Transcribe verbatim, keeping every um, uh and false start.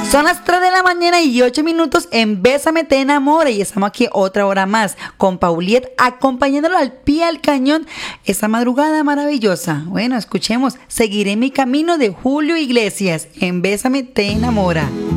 Son las tres de la mañana y ocho minutos en Bésame te enamora y estamos aquí otra hora más con Pauliet acompañándolo al pie al cañón esta madrugada maravillosa. Bueno, escuchemos Seguiré mi camino de Julio Iglesias en Bésame te enamora.